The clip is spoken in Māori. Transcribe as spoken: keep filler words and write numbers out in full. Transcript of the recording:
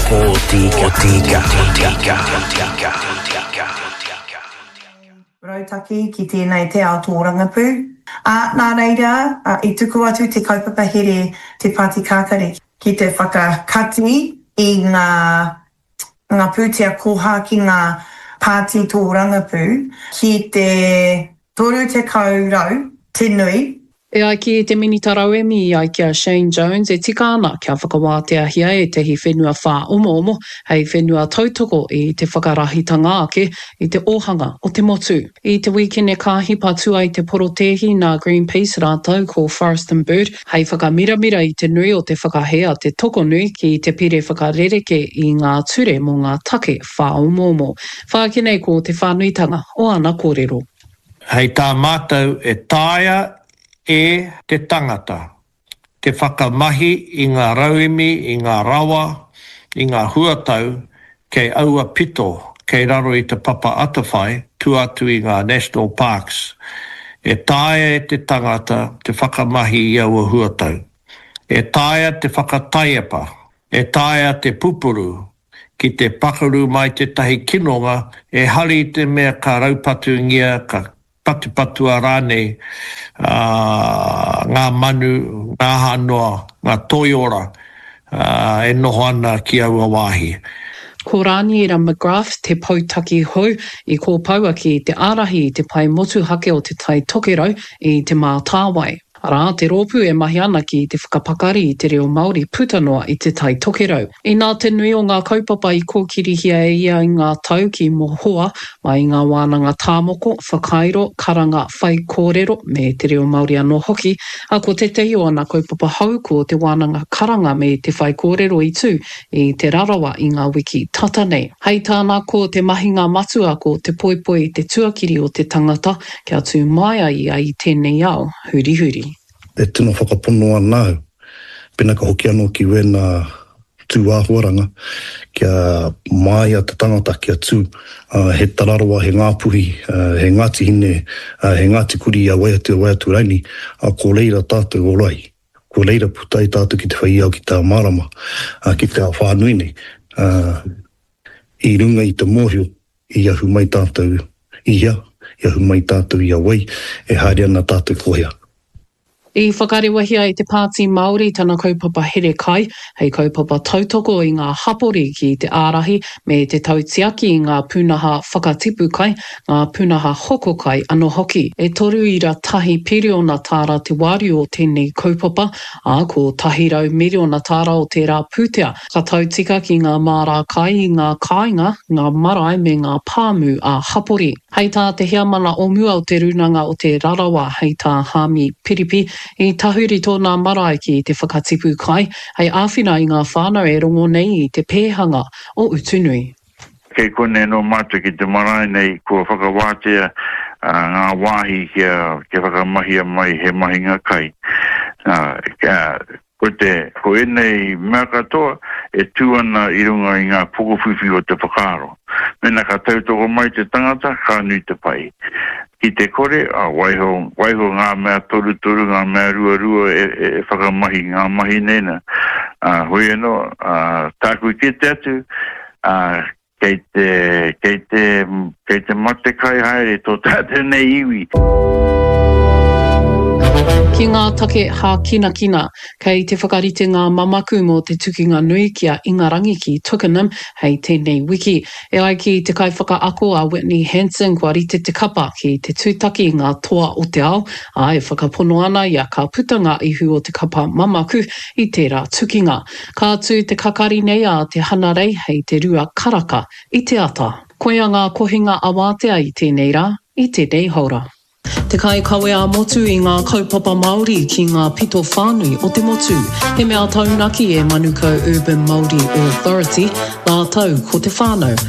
o tika, tika, tika, tika. Rautaki ki tēnei te ao tō rangapū. A nā reira, uh, i tuku atu te kaupapa here te Pāti Kākare ki te whakakati i ngā, ngā pūtea koha ki ngā pāti tō rangapū ki te toru te kaurau, te nui. E ai ki te mini tarauemi i ai kia Shane Jones e tika ana kia whakawātea hia e tehi whenua whā omo omo hei whenua tautoko i te whakarahitanga ake i te ohanga o te motu. I te weekend e kāhi patu ai te porotehi nā Greenpeace rātau ko Forest and Bird hei whakamiramira i te nui o te whakahea te toko nui ki te pire whakarereke i ngā ture mō ngā take whā omo omo. Whākinei ko te whānuitanga o ana kōrero. Hei tā mātou e tāia e te tangata, te whakamahi i ngā rauemi, i ngā rawa, i ngā huatau, kei aua pito, kei raro i te papa atawhai, tu atu i ngā National Parks. E tāia e te tangata, te whakamahi i aua huatau. E tāia te whakataiapa, e tāia te pupuru, ki te pakaru mai te tahi kinonga, e hari te mea ka raupatu ngia, ka patu-patu a rānei, uh, ngā manu, ngā hanoa, ngā toiora, uh, e noho ana ki aua wāhi. Ko Rāniera McGrath te pautaki hou i ko paua ki te ārahi i te pai motu hake o te tai tokerau i te mātāwai. Arā, te rōpū e mahi ana ki te whakapakari i te reo Māori putanoa i te tai tokerau. I nā te nui o ngā kaupapa i kōkirihia e ia i ngā tau ki mohoa, mai ngā wānanga tāmoko, whakairo, karanga, whai kōrero me te reo Māori anō hoki, a ko te tehi o ana kaupapa hau ko te wānanga karanga me te whai kōrero i tū i te rarawa i ngā wiki tata nei. Hei tāna ko te mahinga matua ko te poipoi i te tuakiri o te tangata, kia tū maia i ai tēnei ao, huri huri. E tino whakapono anau. Pena ka hoki anō ki wena tū āhuaranga, kia māia te tangata kia tū. Uh, he tararoa, he ngāpuhi, uh, he ngāti hine, uh, he ngāti kuri a waiatu a waiatu raini, a ko leira tātou o rai. Ko leira putai tātou ki te whaiau ki tā marama, uh, ki te whānuine. Uh, I runga i te mōhio, i ahu mai tātou i ia, i ahu mai tātou i a wai, e haere ana tātou kohea. I whakarewahia i te Pāti Māori tana kaupapa here kai, hei kaupapa tautoko i ngā hapori ki te ārahi me te tautiaki i ngā pūnaha whakatipu kai, ngā pūnaha hoko kai anō hoki. E toru i ra tahi piriona tāra te wāri o tēnei kaupapa, a ko tahi rau miriona tāra o te rā pūtea. Ka tautika ki ngā mārā kai i ngā kāinga, ngā marae me ngā pāmu a hapori. Hei tā te hiamana o mua o te runanga o te rarawa hei tā hami piripi, i tahuri tōna marae ki te whakatipu kai, hei āwhina i ngā whānau e rongo nei i te pēhanga o utunui. Kei kone no mātua ki te marae nei kua whakawātea uh, ngā wāhi kia, kia whakamahia mai he mahinga kai. Uh, kia, ko te, ko enei mea katoa e tūana i runga i ngā pukuwhiwhi o te whakaro. Mena ka tautoko mai te tangata, ka nui te pai. Ki te kore, a waiho, waiho ngā mea toru toru, ngā mea rua rua e, e, e whakamahi, ngā mahi nena. Uh, hoi anō, uh, tāku i ke te atu, uh, kei te, kei te, kei te mate kai haere tō tātou nei iwi. Ki ngā take hā kina kina, kei te whakarite ngā mamaku mō te tukinga nui kia Ingarangi ki Twickenham hei tēnei wiki. E ai ki te kai whakaako a Whitney Hanson kua rite te kapa ki te tūtaki ngā toa o te ao, a e whakapono ana i a ka putanga ihu o te kapa mamaku i tērā tukinga. Ka tū te kakari nei a te hanarei hei te rua karaka i te ata. Koea ngā kohinga awātea i tēnei rā, i tēnei haura. Te kai kawe a motu i ngā kaupapa Māori ki ngā pito whānui o te motu. He mea taunaki e Manukau Urban Māori Authority, nā tau ko te whānau.